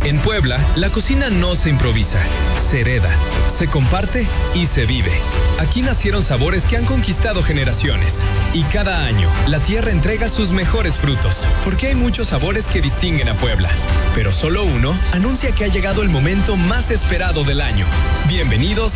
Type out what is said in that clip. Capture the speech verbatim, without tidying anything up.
En Puebla, la cocina no se improvisa, se hereda, se comparte y se vive. Aquí nacieron sabores que han conquistado generaciones. Y cada año, la tierra entrega sus mejores frutos, porque hay muchos sabores que distinguen a Puebla. Pero solo uno anuncia que ha llegado el momento más esperado del año. Bienvenidos